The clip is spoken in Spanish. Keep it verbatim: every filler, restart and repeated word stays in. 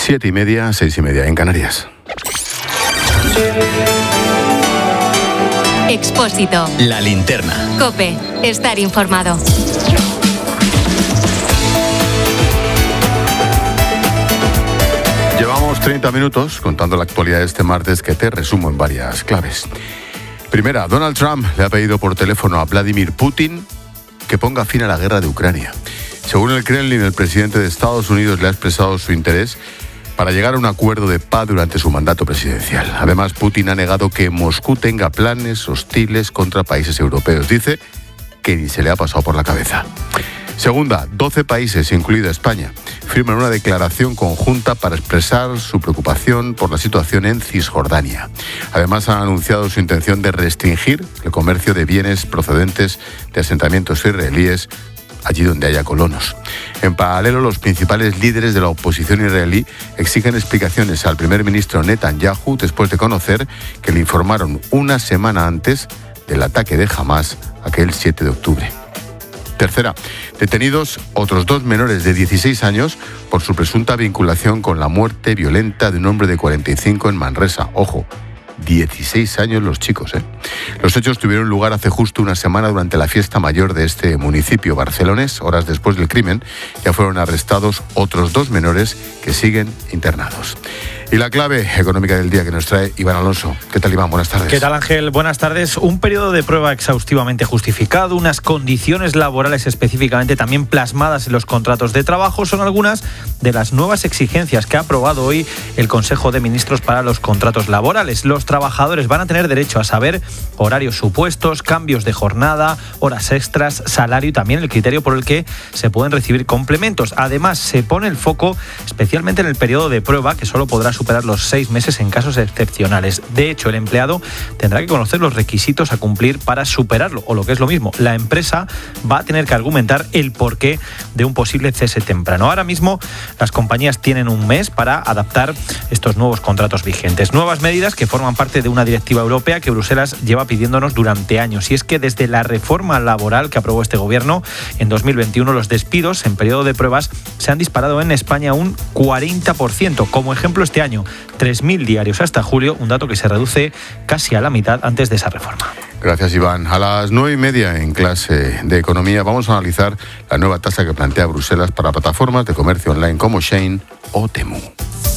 Siete y media, seis y media en Canarias. Expósito. La linterna. COPE. Estar informado. Llevamos treinta minutos contando la actualidad de este martes, que te resumo en varias claves. Primera, Donald Trump le ha pedido por teléfono a Vladimir Putin que ponga fin a la guerra de Ucrania. Según el Kremlin, el presidente de Estados Unidos le ha expresado su interés para llegar a un acuerdo de paz durante su mandato presidencial. Además, Putin ha negado que Moscú tenga planes hostiles contra países europeos. Dice que ni se le ha pasado por la cabeza. Segunda, doce países, incluida España, firman una declaración conjunta para expresar su preocupación por la situación en Cisjordania. Además, han anunciado su intención de restringir el comercio de bienes procedentes de asentamientos israelíes allí donde haya colonos. En paralelo, los principales líderes de la oposición israelí exigen explicaciones al primer ministro Netanyahu después de conocer que le informaron una semana antes del ataque de Hamás aquel siete de octubre. Tercera, detenidos otros dos menores de dieciséis años por su presunta vinculación con la muerte violenta de un hombre de cuarenta y cinco en Manresa. Ojo, dieciséis años los chicos, ¿eh? Los hechos tuvieron lugar hace justo una semana durante la fiesta mayor de este municipio barcelonés. Horas después del crimen, ya fueron arrestados otros dos menores que siguen internados. Y la clave económica del día que nos trae Iván Alonso. ¿Qué tal, Iván? Buenas tardes. ¿Qué tal, Ángel? Buenas tardes. Un periodo de prueba exhaustivamente justificado, unas condiciones laborales específicamente también plasmadas en los contratos de trabajo son algunas de las nuevas exigencias que ha aprobado hoy el Consejo de Ministros para los contratos laborales. Los trabajadores van a tener derecho a saber horarios supuestos, cambios de jornada, horas extras, salario y también el criterio por el que se pueden recibir complementos. Además, se pone el foco especialmente en el periodo de prueba, que solo podrá superar los seis meses en casos excepcionales. De hecho, el empleado tendrá que conocer los requisitos a cumplir para superarlo, o lo que es lo mismo, la empresa va a tener que argumentar el porqué de un posible cese temprano. Ahora mismo, las compañías tienen un mes para adaptar estos nuevos contratos vigentes. Nuevas medidas que forman parte de una directiva europea que Bruselas lleva pidiéndonos durante años. Y es que desde la reforma laboral que aprobó este gobierno en dos mil veintiuno, los despidos en periodo de pruebas se han disparado en España un cuarenta por ciento. Como ejemplo, este año, tres mil diarios hasta julio, un dato que se reduce casi a la mitad antes de esa reforma. Gracias, Iván. A las nueve y media en clase de economía vamos a analizar la nueva tasa que plantea Bruselas para plataformas de comercio online como Shein o Temu.